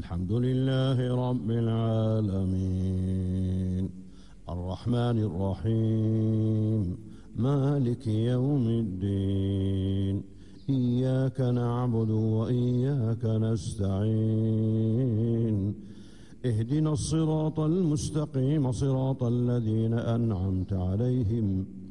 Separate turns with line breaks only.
الحمد لله رب العالمين الرحمن الرحيم مالك يوم الدين إياك نعبد وإياك نستعين اهدنا الصراط المستقيم صراط الذين أنعمت عليهم